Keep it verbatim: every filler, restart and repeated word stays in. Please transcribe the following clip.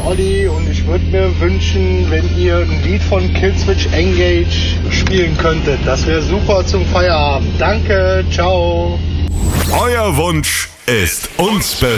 Olli und ich würde mir wünschen, wenn ihr ein Lied von Killswitch Engage spielen könntet. Das wäre super zum Feierabend. Danke, ciao. Euer Wunsch ist uns Befehl.